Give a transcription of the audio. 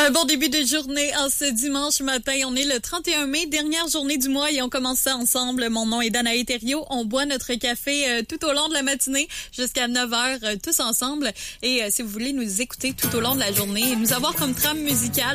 Un bon début de journée en ce dimanche matin. On est le 31 mai, dernière journée du mois et on commence ça ensemble. Mon nom est Danae Thériault. On boit notre café tout au long de la matinée jusqu'à 9h tous ensemble. Et si vous voulez nous écouter tout au long de la journée et nous avoir comme trame musicale,